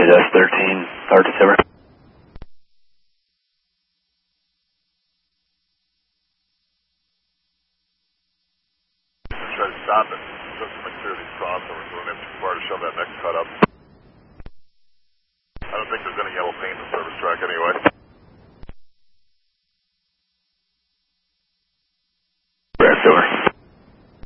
S13, 3rd December. Try to stop it. Just to clear these crossovers. We don't have too far to shove that next cut up. I don't think there's any yellow paint in the service track anyway.